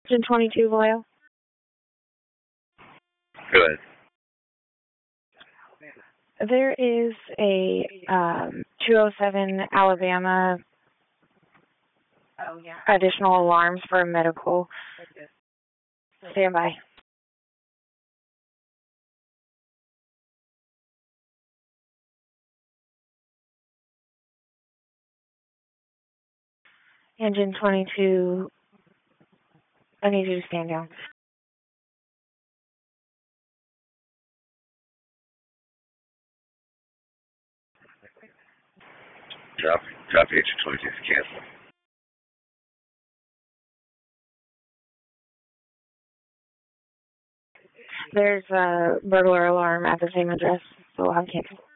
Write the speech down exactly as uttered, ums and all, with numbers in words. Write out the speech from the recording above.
Engine twenty-two, Vallejo. Go ahead. There is a um, two oh seven Alabama additional alarms for medical. Stand by. Engine twenty-two, I need you to stand down. Drop, drop engine twenty-two for cancel. There's a burglar alarm at the same address, so I'm canceling.